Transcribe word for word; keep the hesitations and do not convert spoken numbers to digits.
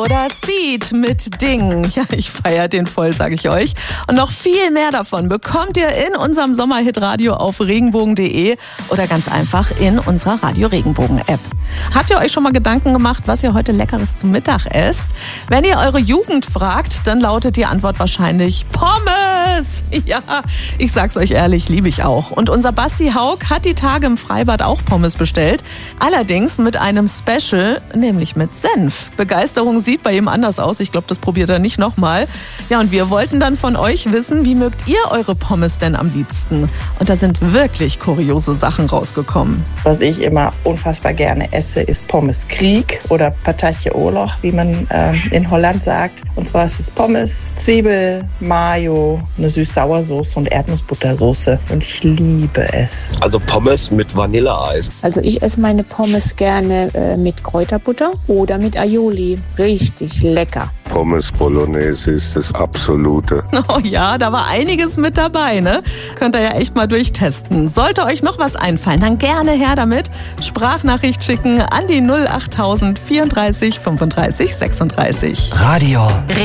oder Seed mit Ding. Ja, ich feiere den voll, sage ich euch. Und noch viel mehr davon bekommt ihr in unserem Sommerhit-Radio auf regenbogen punkt de oder ganz einfach in unserer Radio Regenbogen-App. Habt ihr euch schon mal Gedanken gemacht, was ihr heute Leckeres zum Mittag esst? Wenn ihr eure Jugend fragt, dann lautet die Antwort wahrscheinlich Pommes. Ja, ich sag's euch ehrlich, liebe ich auch. Und unser Basti Haug hat die Tage im Freibad auch Pommes bestellt. Allerdings mit einem Special, nämlich mit Senf. Begeisterung sieht bei ihm anders aus. Ich glaube, das probiert er nicht nochmal. Ja, und wir wollten dann von euch wissen, wie mögt ihr eure Pommes denn am liebsten? Und da sind wirklich kuriose Sachen rausgekommen. Was ich immer unfassbar gerne esse, ist Pommes Krieg oder Patatje Oorlog, wie man äh, in Holland sagt. Und zwar ist es Pommes, Zwiebel, Mayo, eine Süß-Sauersoße und Erdnussbuttersoße. Und ich liebe es. Also Pommes mit Vanilleeis. Also ich esse meine Pommes gerne äh, mit Kräuterbutter oder mit Aioli. Richtig lecker. Pommes Bolognese ist das Absolute. Oh ja, da war einiges mit dabei, ne? Könnt ihr ja echt mal durchtesten. Sollte euch noch was einfallen, dann gerne her damit. Sprachnachricht schicken an die null achttausend vierunddreißig fünfunddreißig sechsunddreißig. Radio